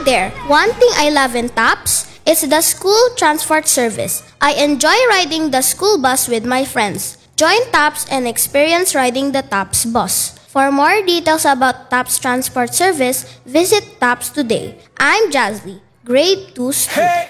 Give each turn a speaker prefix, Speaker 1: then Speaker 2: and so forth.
Speaker 1: there! One thing I love in TAPS is the school transport service. I enjoy riding the school bus with my friends. Join TAPS and experience riding the TAPS bus. For more details about TAPS transport service, visit TAPS today. I'm Jazly, grade 2 student.